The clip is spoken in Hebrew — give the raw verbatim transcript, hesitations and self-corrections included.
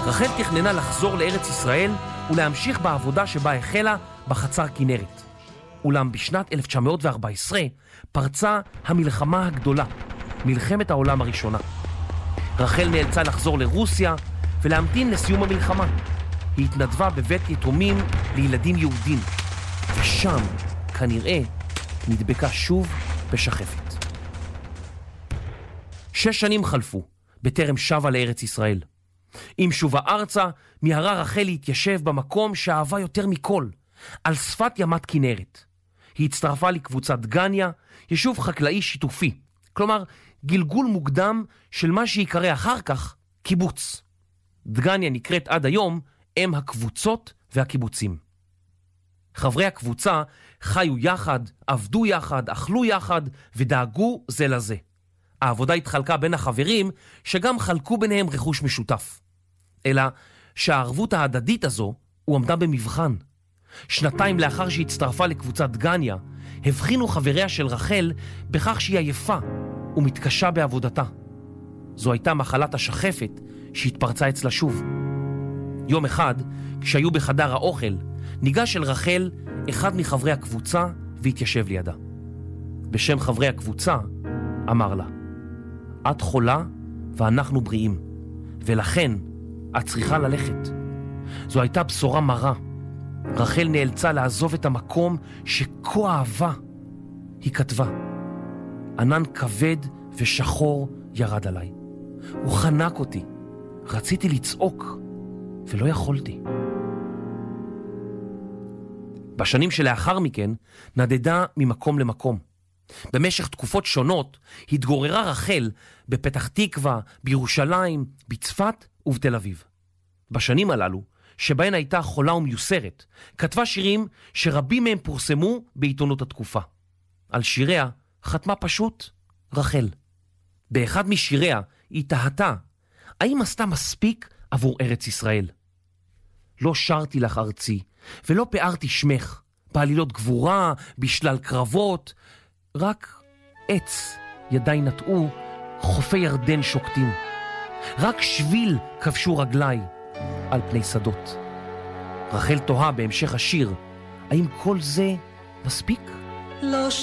רחל תכננה לחזור לארץ ישראל ולהמשיך בעבודה שבה החלה בחצר כנרת. אולם בשנת אלף תשע מאות וארבע עשרה פרצה המלחמה הגדולה, מלחמת העולם הראשונה. רחל נאלצה לחזור לרוסיה ולהמתין לסיום המלחמה. היא התנדבה בבית יתומים לילדים יהודים, ושם כנראה נדבקה שוב בשחפת. שש שנים חלפו בטרם שבה לארץ ישראל. עם שובה ארצה מיהרה רחל להתיישב במקום שאהבה יותר מכל, על שפת ימת כנרת. היא הצטרפה לקבוצת דגניה, יישוב חקלאי שיתופי, כלומר גלגול מוקדם של מה שיקרא אחר כך קיבוץ. דגניה נקראת עד היום אם הקבוצות והקיבוצים. חברי הקבוצה חיו יחד, עבדו יחד, אכלו יחד ודאגו זה לזה. העבודה התחלקה בין החברים שגם חלקו ביניהם רכוש משותף. אלא שהערבות ההדדית הזו הוא עמדה במבחן. שנתיים לאחר שהצטרפה לקבוצת דגניה, הבחינו חבריה של רחל בכך שהיא עייפה ומתקשה בעבודתה. זו הייתה מחלת השחפת שהתפרצה אצלה שוב. יום אחד, כשהיו בחדר האוכל, ניגש אל רחל אחד מחברי הקבוצה והתיישב לידה. בשם חברי הקבוצה אמר לה, את חולה ואנחנו בריאים, ולכן את צריכה ללכת. זו הייתה בשורה מרה. רחל נאלצה לעזוב את המקום שכה אהבה. היא כתבה, ענן כבד ושחור ירד עליי. הוא חנק אותי. רציתי לצעוק ולא יכולתי. בשנים שלאחר מכן נדדה ממקום למקום. במשך תקופות שונות התגוררה רחל בפתח תקווה, בירושלים, בצפת ובתל אביב. בשנים הללו, שבהן הייתה חולה ומיוסרת, כתבה שירים שרבים מהם פורסמו בעיתונות התקופה. על שיריה חתמה פשוט רחל. באחד משיריה היא תהתה, האם עשתה מספיק עבור ארץ ישראל? לא שרתי לך ארצי, ולא פארתי שמך, בעלילות גבורה, בשלל קרבות, רק עץ ידיי נטעו, חופי ירדן שוקטים. רק שביל כבשו רגליי על פני שדות. רחל תוהה בהמשך השיר, האם כל זה מספיק? לא